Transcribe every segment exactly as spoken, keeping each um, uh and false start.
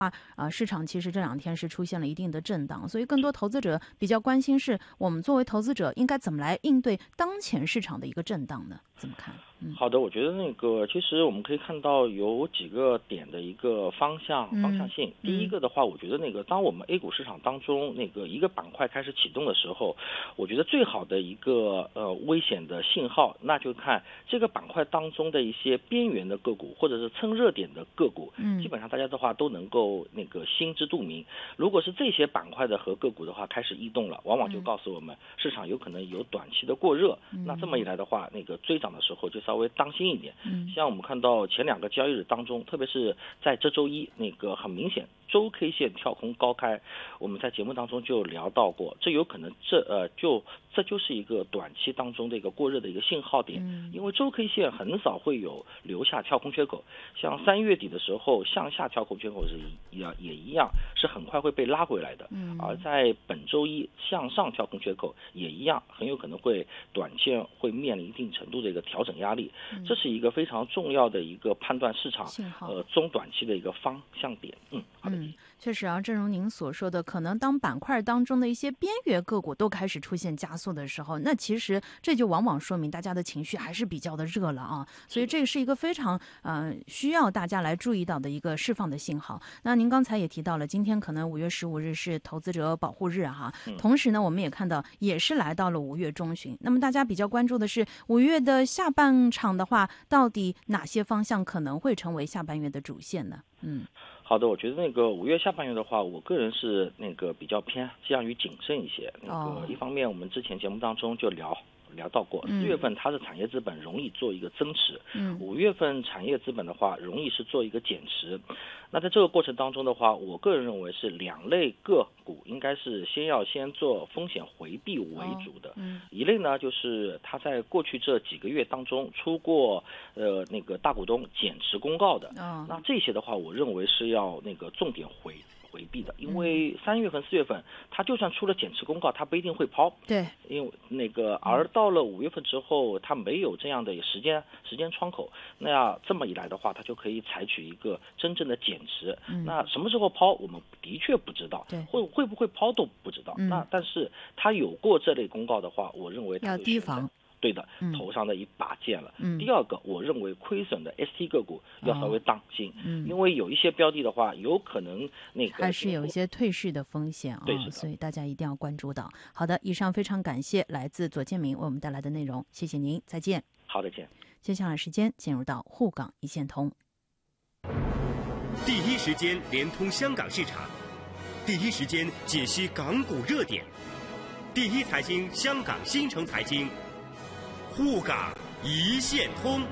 啊，市场其实这两天是出现了一定的震荡，所以更多投资者比较关心是我们作为投资者应该怎么来应对当前市场的一个震荡呢？怎么看？嗯， 好的，我觉得那个其实我们可以看到有几个点的一个方向方向性。 嗯、 第一个的话，我觉得那个当我们 A 股市场当中那个一个板块开始启动的时候，我觉得最好的一个呃危险的信号，那就看这个板块当中的一些边缘的个股或者是蹭热点的个股， 嗯， 基本上大家的话都能够那个心知肚明。如果是这些板块的和个股的话开始异动了，往往就告诉我们市场有可能有短期的过热。 嗯、 那这么一来的话，那个追涨的时候就稍微当心一点。 嗯， 像我们看到前两个交易日当中，特别是在这周一，那个很明显周 K 线跳空高开，我们在节目当中就聊到过，这有可能这呃就这就是一个短期当中的一个过热的一个信号点， 嗯、 因为周 K 线很少会有留下跳空缺口，像三月底的时候向下跳空缺口是也也一样，是很快会被拉回来的， 嗯、 而在本周一向上跳空缺口也一样，很有可能会短线会面临一定程度的一个调整压力， 嗯、 这是一个非常重要的一个判断市场呃中短期的一个方向点。嗯，好的。 嗯，确实啊，正如您所说的，可能当板块当中的一些边缘个股都开始出现加速的时候，那其实这就往往说明大家的情绪还是比较的热了啊，所以这是一个非常呃需要大家来注意到的一个释放的信号。那您刚才也提到了，今天可能五月十五日是投资者保护日哈，同时呢，我们也看到也是来到了五月中旬，那么大家比较关注的是五月的下半场的话，到底哪些方向可能会成为下半月的主线呢？嗯。 好的，我觉得那个五月下半月的话，我个人是那个比较偏倾向于谨慎一些。那个一方面，我们之前节目当中就聊聊到过，四月份它是产业资本容易做一个增持，嗯，五月份产业资本的话容易是做一个减持。那在这个过程当中的话，我个人认为是两类个股应该是先要先做风险回避为主的。哦嗯、一类呢，就是它在过去这几个月当中出过呃那个大股东减持公告的。哦、那这些的话，我认为是要那个重点回。回避的，因为三月份、四月份，它就算出了减持公告，它不一定会抛。 对， 因为那个，而到了五月份之后，它没有这样的时间时间窗口，那这么一来的话，它就可以采取一个真正的减持。嗯、那什么时候抛，我们的确不知道，会会不会抛都不知道。嗯、那但是它有过这类公告的话，我认为它要提防。 对的，头上的一把剑了。嗯、第二个，我认为亏损的 S T 个股要稍微当心，哦嗯、因为有一些标的的话，有可能那个还是有一些退市的风险啊、 哦， 所以大家一定要关注到。好的，以上非常感谢来自左建明为我们带来的内容，谢谢您，再见。 好的，见。 接下来时间进入到沪港一线通， 第一时间连通香港市场，第一时间解析港股热点，第一财经香港新城财经。沪港一线通，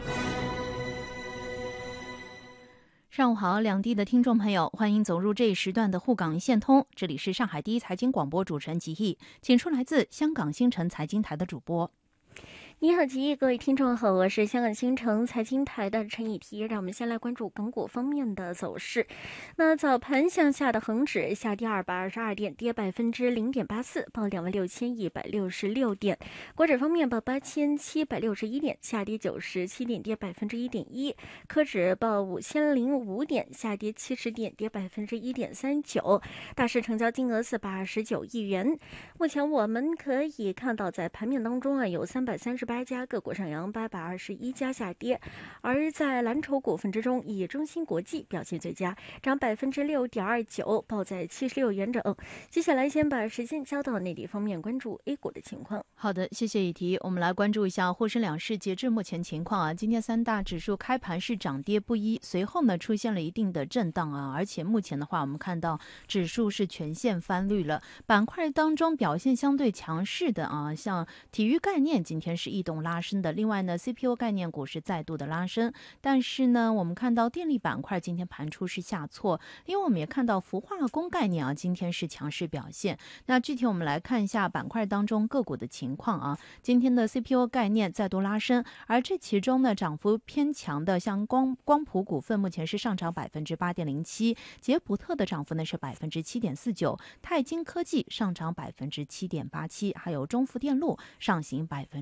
上午好，两地的听众朋友，欢迎走入这一时段的沪港一线通。这里是上海第一财经广播主持人吉毅，请出来自香港新城财经台的主播。 你好，吉毅，各位听众好，我是香港新城财经台的陈以提。让我们先来关注港股方面的走势。那早盘向下的恒指下跌二百二十二点，跌百分之零点八四，报两万六千一百六十六点。国指方面报八千七百六十一点，下跌九十七点，跌百分之一点一。科指报五千零五点，下跌七十点，跌百分之一点三九。大市成交金额四百二十九亿元。目前我们可以看到，在盘面当中啊，有三百三十八家个股上扬，八百二十一家下跌。而在蓝筹股份之中，以中芯国际表现最佳，涨百分之六点二九，报在七十六元整。接下来先把时间交到内地方面，关注 A 股的情况。 好的，谢谢以提。我们来关注一下沪深两市截至目前情况啊。今天三大指数开盘是涨跌不一，随后呢出现了一定的震荡啊。而且目前的话，我们看到指数是全线翻绿了。板块当中表现相对强势的啊，像体育概念今天是异动拉升的。另外呢 ，C P U 概念股是再度的拉升，但是呢，我们看到电力板块今天盘出是下挫。另外我们也看到氟化工概念啊，今天是强势表现。那具体我们来看一下板块当中个股的情况啊。今天的 C P U 概念再度拉升，而这其中呢，涨幅偏强的像光光谱股份目前是上涨百分之八点零七，捷普特的涨幅呢是百分之七点四九，泰晶科技上涨百分之七点八七，还有中孚电路上行百分之五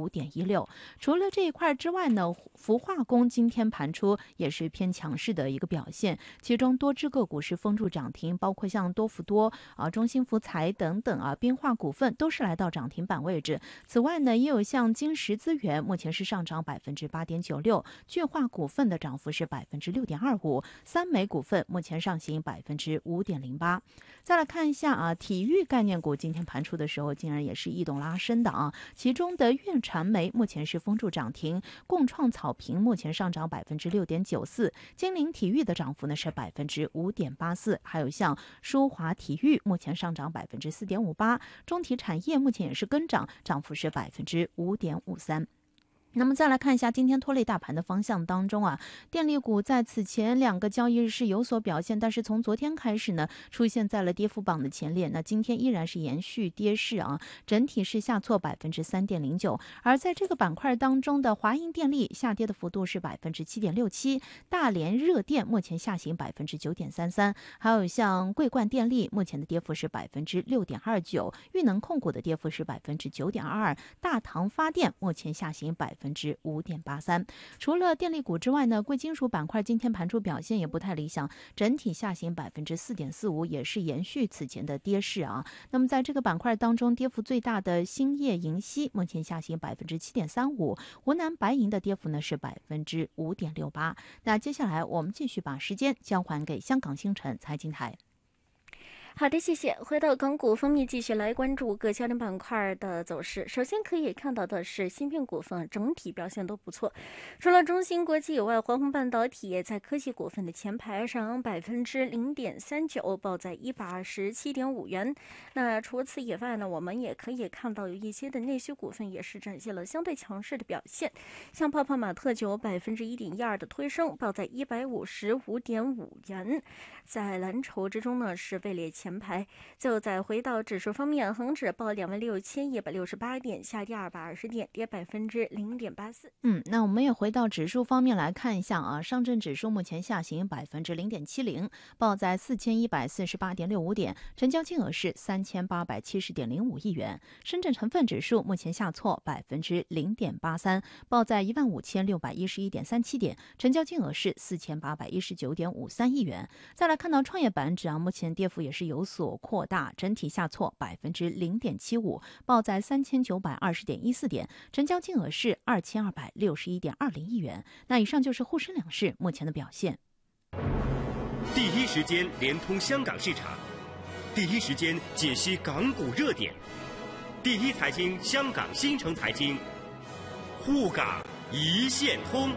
五点一六。除了这一块之外呢，氟化工今天盘出也是偏强势的一个表现，其中多只个股是封住涨停，包括像多氟多啊、中兴福材等等啊，冰化股份都是来到涨停板位置。此外呢，也有像金石资源，目前是上涨百分之八点九六，俊化股份的涨幅是百分之六点二五，三美股份目前上行百分之五点零八。再来看一下啊，体育概念股今天盘出的时候，竟然也是异动拉升的啊。其中的粤传媒目前是封住涨停，共创草坪目前上涨百分之六点九四，金陵体育的涨幅呢是百分之五点八四，还有像舒华体育目前上涨百分之四点五八，中体产业目前也是跟涨，涨幅是百分之五点五三。那么再来看一下今天拖累大盘的方向当中啊，电力股在此前两个交易日是有所表现，但是从昨天开始呢，出现在了跌幅榜的前列。那今天依然是延续跌势啊，整体是下挫百分之三点零九。而在这个板块当中的华银电力下跌的幅度是百分之七点六七，大连热电目前下行百分之九点三三，还有像桂冠电力目前的跌幅是百分之六点二九，裕能控股的跌幅是百分之九点二二，大唐发电目前下行百分。百分之五点八三。除了电力股之外呢，贵金属板块今天盘出表现也不太理想，整体下行百分之四点四五，也是延续此前的跌势啊。那么在这个板块当中，跌幅最大的兴业银锡目前下行百分之七点三五，湖南白银的跌幅呢是百分之五点六八。那接下来我们继续把时间交还给香港星辰财经台。 好的，谢谢。回到港股方面，继续来关注各焦点板块的走势。首先可以看到的是，芯片股份整体表现都不错。除了中芯国际以外，华虹半导体也在科技股份的前排，上涨百分之零点三九，报在一百二十七点五元。那除此以外呢，我们也可以看到有一些的内需股份也是展现了相对强势的表现，像泡泡玛特就有百分之一点一二的推升，报在一百五十五点五元。在蓝筹之中呢，是位列前排。最后再回到指数方面，恒指报两万六千一百六十八点，下跌二百二十点，跌百分之零点八四。 嗯，那我们也回到指数方面来看一下啊，上证指数目前下行百分之零点七零，报在四千一百四十八点六五点，成交金额是三千八百七十点零五亿元。深圳成分指数目前下挫百分之零点八三，报在一万五千六百一十一点三七点，成交金额是四千八百一十九点五三亿元。再来看到创业板指啊，目前跌幅也是有所扩大，整体下挫百分之零点七五，报在三千九百二十点一四点，成交金额是二千二百六十一点二零亿元。那以上就是沪深两市目前的表现。 第一时间连通香港市场，第一时间解析港股热点，第一财经香港新城财经，沪港一线通。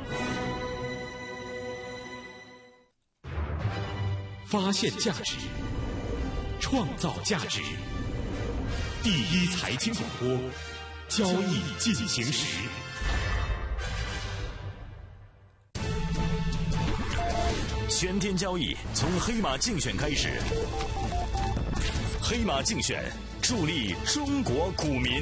发现价值，创造价值。第一财经广播，交易进行时。 全天交易从黑马竞选开始，黑马竞选助力中国股民。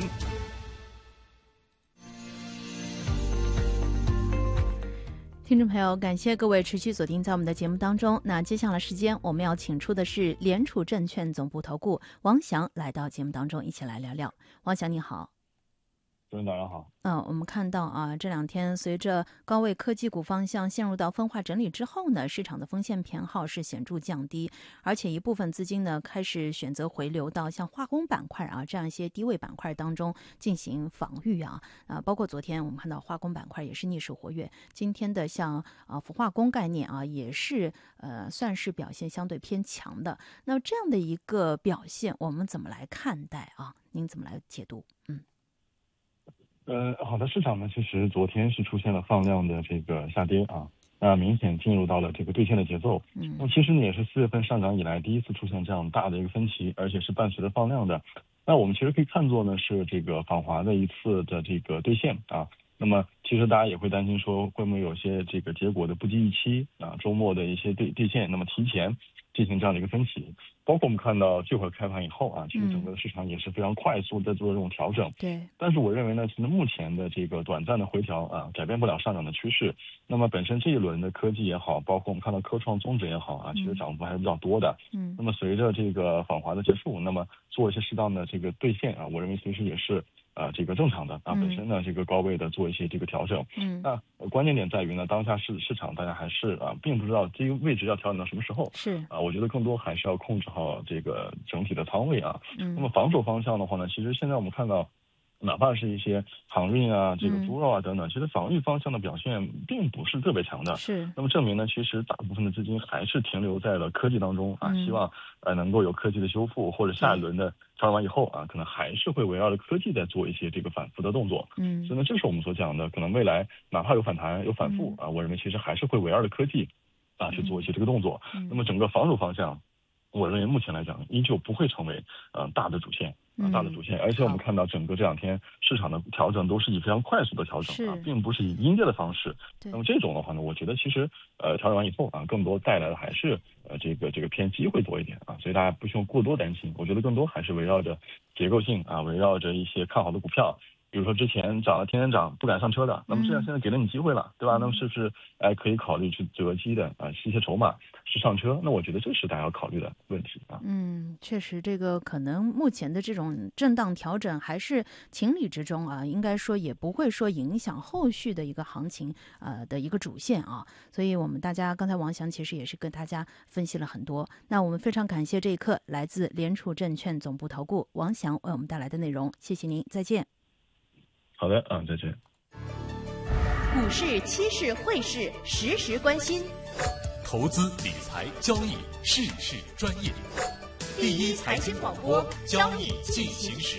听众朋友，感谢各位持续锁定在我们的节目当中。那接下来时间，我们要请出的是联储证券总部投顾王翔来到节目当中，一起来聊聊。王翔你好。 主持人早上好。 嗯、呃，我们看到啊，这两天随着高位科技股方向陷入到分化整理之后呢，市场的风险偏好是显著降低，而且一部分资金呢开始选择回流到像化工板块啊这样一些低位板块当中进行防御啊啊，包括昨天我们看到化工板块也是逆势活跃，今天的像啊氟化工概念啊也是呃算是表现相对偏强的。那这样的一个表现，我们怎么来看待啊？您怎么来解读？嗯。 呃，好的，市场呢，其实昨天是出现了放量的这个下跌啊，那明显进入到了这个兑现的节奏。嗯，那其实呢，也是四月份上涨以来第一次出现这样大的一个分歧，而且是伴随着放量的。那我们其实可以看作呢是这个访华的一次的这个兑现啊。那么其实大家也会担心说会不会有些这个结果的不及预期啊，周末的一些兑兑现，那么提前进行这样的一个分歧。包括我们看到这会儿开盘以后啊，其实整个的市场也是非常快速的做这种调整。 对、嗯。 但是我认为呢，其实目前的这个短暂的回调啊，改变不了上涨的趋势。那么本身这一轮的科技也好，包括我们看到科创综指也好啊，其实涨幅还是比较多的。嗯。那么随着这个访华的结束，那么做一些适当的这个兑现啊，我认为其实也是呃这个正常的啊，本身呢这个高位的做一些这个调整。 嗯， 那关键点在于呢，当下市市场大家还是啊，并不知道这个位置要调整到什么时候。 是啊，我觉得更多还是要控制好这个整体的仓位啊。 嗯， 那么防守方向的话呢，其实现在我们看到，哪怕是一些航运啊、这个猪肉啊等等，嗯、其实防御方向的表现并不是特别强的。 是。 那么证明呢，其实大部分的资金还是停留在了科技当中啊， 嗯、 希望呃能够有科技的修复，或者下一轮的调整完以后啊，可能还是会围绕着科技在做一些这个反复的动作。 嗯， 所以呢，这是我们所讲的，可能未来哪怕有反弹、有反复、嗯、啊，我认为其实还是会围绕着科技啊去做一些这个动作。嗯、那么整个防守方向，我认为目前来讲依旧不会成为呃大的主线。啊，大的主线，而且我们看到整个这两天市场的调整都是以非常快速的调整啊，并不是以阴跌的方式。那么这种的话呢，我觉得其实呃调整完以后啊，更多带来的还是呃这个这个偏机会多一点啊，所以大家不需要过多担心。我觉得更多还是围绕着结构性啊，围绕着一些看好的股票。比如说之前涨了天天涨不敢上车的，那么这样现在给了你机会了，对吧？那么是不是哎可以考虑去择机的啊，吸一些筹码去上车？那我觉得这是大家要考虑的问题啊。 嗯，确实，这个可能目前的这种震荡调整还是情理之中啊，应该说也不会说影响后续的一个行情呃的一个主线啊。所以我们大家刚才王翔其实也是跟大家分析了很多。那我们非常感谢这一刻来自联储证券总部投顾王翔为我们带来的内容，谢谢您，再见。 好的啊，再见。 股市、期市、汇市，时时关心。 投资理财交易，事事专业。第一财经广播，交易进行时。